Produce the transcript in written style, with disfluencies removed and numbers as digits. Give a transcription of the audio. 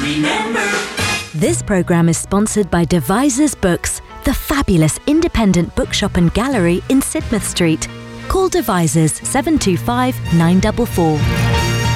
remember. This programme is sponsored by Devisers Books, the fabulous independent bookshop and gallery in Sidmouth Street. Call Devisers 725 944.